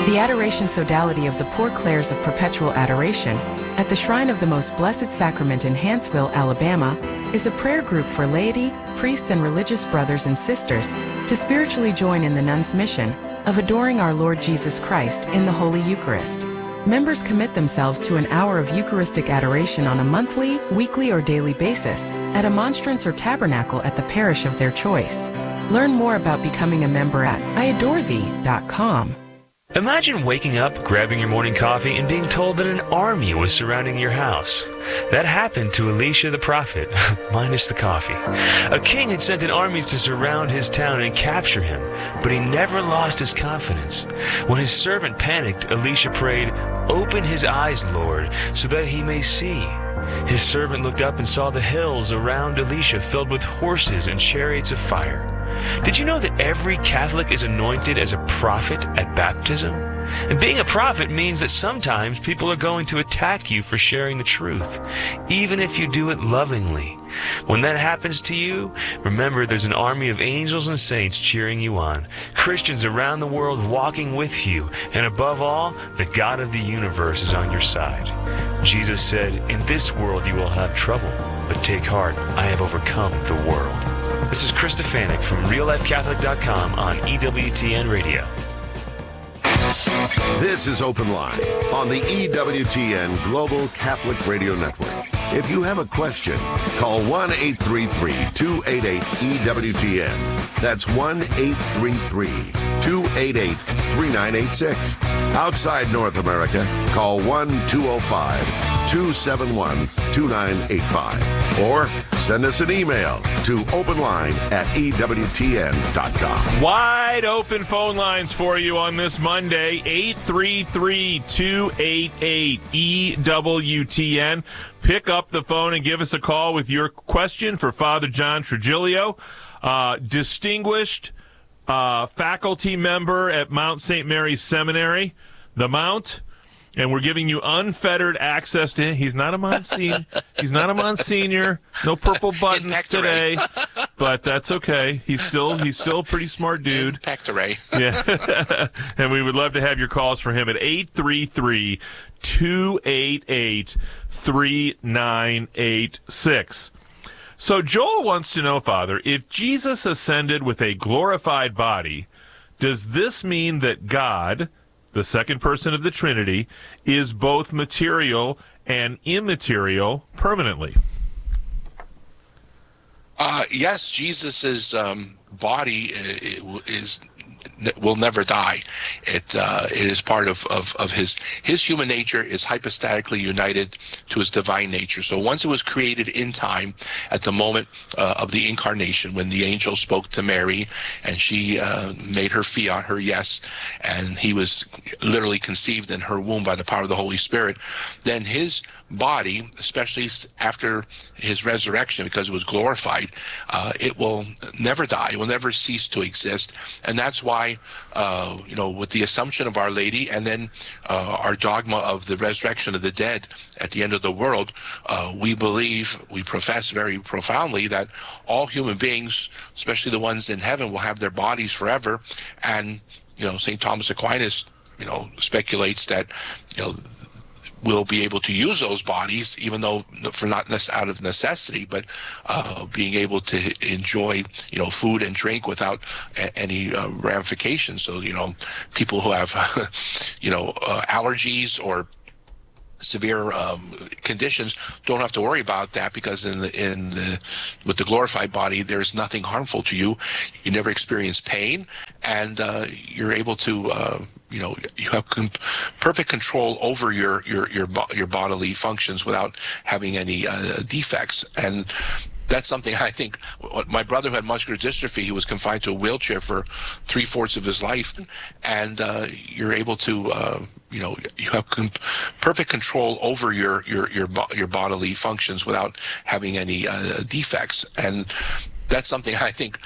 The Adoration Sodality of the Poor Clares of Perpetual Adoration at the Shrine of the Most Blessed Sacrament in Hanceville, Alabama, is a prayer group for laity, priests, and religious brothers and sisters to spiritually join in the nuns' mission of adoring our Lord Jesus Christ in the Holy Eucharist. Members commit themselves to an hour of Eucharistic adoration on a monthly, weekly, or daily basis at a monstrance or tabernacle at the parish of their choice. Learn more about becoming a member at iadorethee.com. Imagine waking up, grabbing your morning coffee, and being told that an army was surrounding your house. That happened to Elisha the prophet, minus the coffee. A king had sent an army to surround his town and capture him, but he never lost his confidence. When his servant panicked, Elisha prayed, "Open his eyes, Lord, so that he may see." His servant looked up and saw the hills around Elisha filled with horses and chariots of fire. Did you know that every Catholic is anointed as a prophet at baptism? And being a prophet means that sometimes people are going to attack you for sharing the truth, even if you do it lovingly. When that happens to you, remember there's an army of angels and saints cheering you on, Christians around the world walking with you, and above all, the God of the universe is on your side. Jesus said, "In this world you will have trouble, but take heart, I have overcome the world." This is Chris Stefanik from RealLifeCatholic.com on EWTN Radio. This is Open Line on the EWTN Global Catholic Radio Network. If you have a question, call 1-833-288-EWTN. That's 1-833-288-3986. Outside North America, call 1-205-271-2985. Or send us an email to openline@EWTN.com. Wide open phone lines for you on this Monday, 833-288-EWTN. Pick up the phone and give us a call with your question for Father John Trigilio, distinguished faculty member at Mount St. Mary's Seminary, the Mount, and we're giving you unfettered access to him. He's not a Monsignor. He's not a Monsignor. No purple buttons today, but that's okay. He's still a pretty smart dude. Pectoray. Yeah. And we would love to have your calls for him at 833-288-3986. So Joel wants to know, Father, if Jesus ascended with a glorified body, does this mean that God, the second person of the Trinity, is both material and immaterial permanently? Yes, Jesus's body will never die. It is part of his human nature is hypostatically united to his divine nature. So once it was created in time, at the moment of the incarnation, when the angel spoke to Mary and she made her fiat, her yes, and he was literally conceived in her womb by the power of the Holy Spirit, then his body, especially after his resurrection, because it was glorified, it will never die. It will never cease to exist. And that's why, with the Assumption of Our Lady and then our dogma of the resurrection of the dead at the end of the world, we profess very profoundly that all human beings, especially the ones in heaven, will have their bodies forever. And, St. Thomas Aquinas, speculates that, will be able to use those bodies, even though for not out of necessity, but being able to enjoy, food and drink without any ramifications. So, people who have, allergies or severe conditions don't have to worry about that, because with the glorified body, there's nothing harmful to you. You never experience pain, and you're able to you have perfect control over your bodily functions without having any defects. And that's something I think. My brother who had muscular dystrophy, he was confined to a wheelchair for 3/4 of his life, and you're able to you have perfect control over your bodily functions without having any defects. And that's something I think